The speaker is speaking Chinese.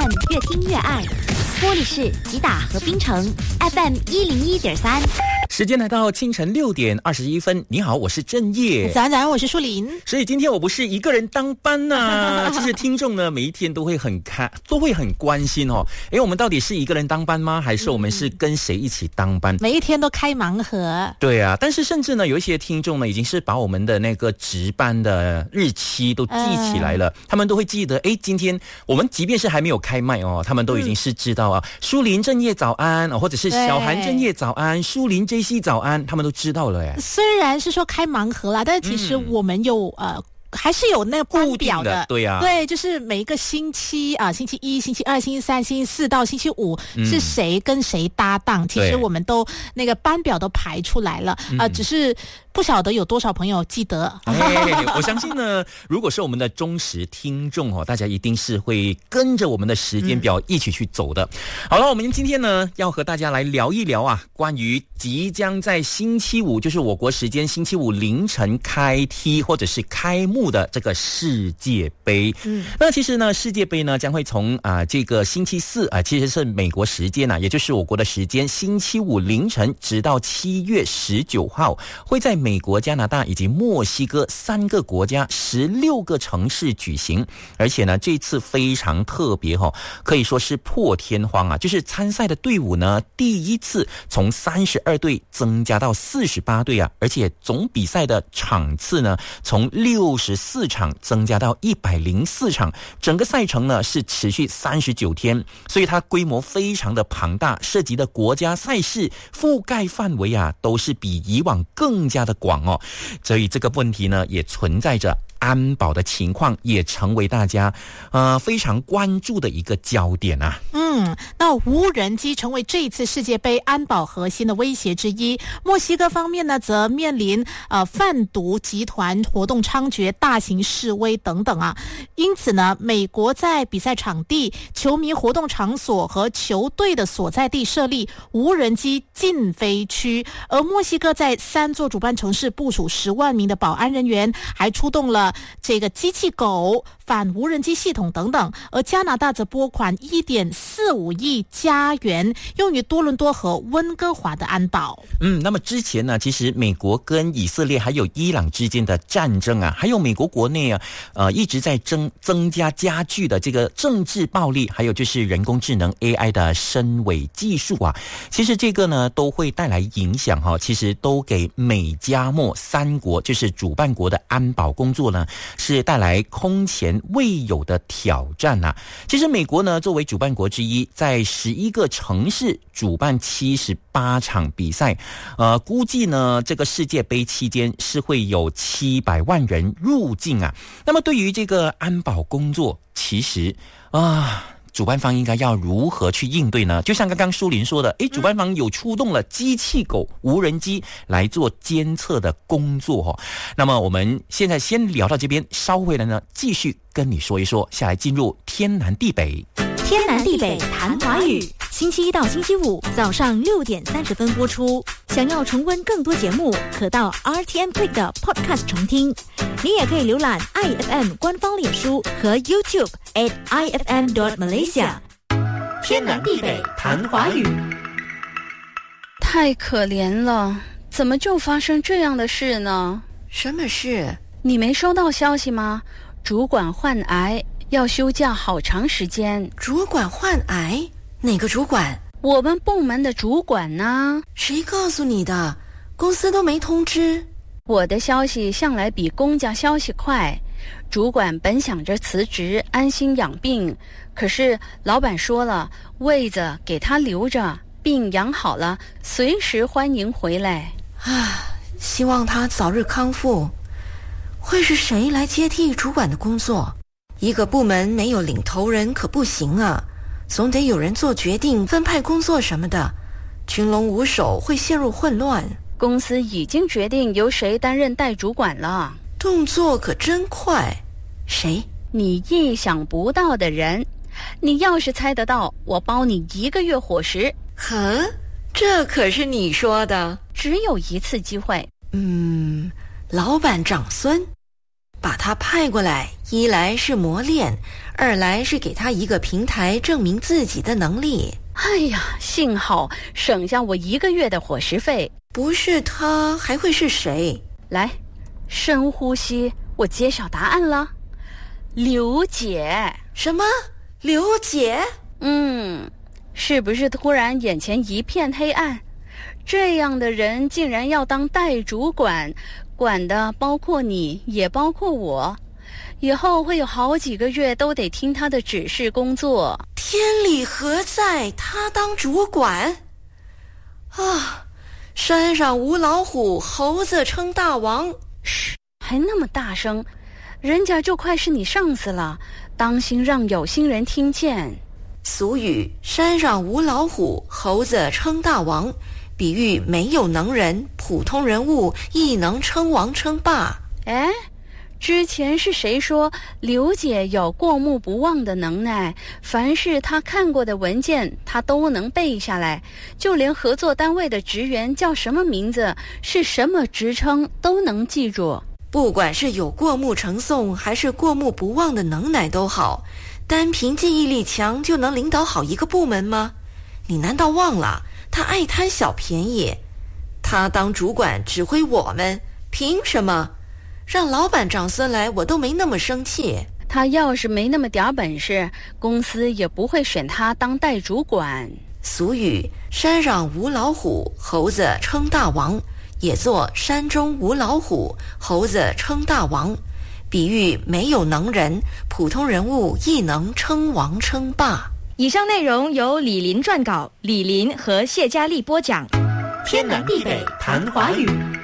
FM 越听越爱，玻璃市吉打和槟城 FM 101.3。 时间来到清晨6:21。你好，我是郑业。 早安，我是舒琳。 所以今天我不是一个人当班呐、其实听众呢，每一天都会很关心哦。我们到底是一个人当班吗？还是我们是跟谁一起当班？ 每一天都开盲盒。 对啊，但是甚至呢，有一些听众呢，已经是把我们的那个值班的日期都记起来了。他们都会记得，今天我们即便是还没有开麦哦，他们都已经是知道啊。舒琳正业早安，或者是小韩正业早安，舒琳JC早安，他们都知道了耶。 虽然是说开盲盒啦，但是其实我们有还是有那个班表的， 对啊， 对，就是每一个星期啊，星期一、星期二、星期三、星期四到星期五是谁跟谁搭档，其实我们都那个班表都排出来了只是不晓得有多少朋友记得。 我相信呢，如果是我们的忠实听众大家一定是会跟着我们的时间表一起去走的。好了，我们今天呢要和大家来聊一聊关于即将在星期五，就是我国时间星期五凌晨开踢或者是开幕的这个世界杯。那其实呢，世界杯呢将会从这个星期四其实是美国时间也就是我国的时间星期五凌晨，直到7月19号，会在美国、加拿大以及墨西哥3个国家16个城市举行。而且呢，这次非常特别可以说是破天荒就是参赛的队伍呢第一次从32队增加到48队而且总比赛的场次呢从64场增加到104场，整个赛程呢是持续39天，所以它规模非常的庞大，涉及的国家赛事覆盖范围都是比以往更加的广所以这个问题呢也存在着安保的情况，也成为大家非常关注的一个焦点那无人机成为这一次世界杯安保核心的威胁之一。墨西哥方面呢，则面临贩毒集团活动猖獗、大型示威等等因此呢，美国在比赛场地、球迷活动场所和球队的所在地设立无人机禁飞区，而墨西哥在3座主办城市部署10万名的保安人员，还出动了这个机器狗、反无人机系统等等。而加拿大则拨款1.45亿加元用于多伦多和温哥华的安保。 那么之前呢，其实美国跟以色列还有伊朗之间的战争还有美国国内一直在增加剧的这个政治暴力，还有就是人工智能 AI 的深伪技术其实这个呢都会带来影响其实都给美加墨3国就是主办国的安保工作呢是带来空前未有的挑战其实美国呢作为主办国之一，在11个城市主办78场比赛，估计呢这个世界杯期间是会有700万人入境那么对于这个安保工作，其实主办方应该要如何去应对呢？就像刚刚舒琳说的，主办方有出动了机器狗、无人机来做监测的工作那么我们现在先聊到这边，稍回来呢继续跟你说一说，下来进入天南地北。 天南地北谈华语，星期一到星期五早上6:30播出。想要重温更多节目，可到 RTM Play 的 Podcast 重听。你也可以浏览 IFM 官方脸书和 YouTube @IFM.Malaysia。天南地北谈华语。 太可怜了，怎么就发生这样的事呢？ 什么事？ 你没收到消息吗？主管患癌，要休假好长时间。 主管患癌？哪个主管？ 我们部门的主管呢？ 谁告诉你的？公司都没通知。 我的消息向来比公家消息快。主管本想着辞职安心养病，可是老板说了，位子给他留着，病养好了随时欢迎回来。 希望他早日康复。会是谁来接替主管的工作？一个部门没有领头人可不行总得有人做决定，分派工作什么的，群龙无首会陷入混乱。 公司已经决定由谁担任代主管了， 动作可真快。谁？ 你意想不到的人。你要是猜得到，我包你1个月伙食。 这可是你说的。 只有一次机会。 老板长孙。 把他派过来，一来是磨练，二来是给他一个平台证明自己的能力。 哎呀，幸好省下我1个月的伙食费。 不是他还会是谁？ 来，深呼吸，我揭晓答案了。刘姐。 什么？刘姐？ 是不是突然眼前一片黑暗？这样的人竟然要当代主管，管的包括你，也包括我。以后会有好几个月都得听他的指示工作。 天理何在？他当主管？啊！山上无老虎，猴子称大王。 嘘，还那么大声，人家就快是你上司了，当心让有心人听见。 俗语山上无老虎，猴子称大王，比喻没有能人，普通人物亦能称王称霸。 哎，之前是谁说刘姐有过目不忘的能耐，凡是她看过的文件她都能背下来，就连合作单位的职员叫什么名字，是什么职称都能记住。 不管是有过目成诵还是过目不忘的能耐都好，单凭记忆力强就能领导好一个部门吗？你难道忘了他爱贪小便宜？他当主管指挥我们，凭什么？让老板长孙来我都没那么生气。 他要是没那么点本事，公司也不会选他当代主管。 俗语山上无老虎，猴子称大王，也作山中无老虎，猴子称大王，比喻没有能人，普通人物亦能称王称霸。 以上内容由李林撰稿，李林和谢佳丽播讲。 天南地北谈华语。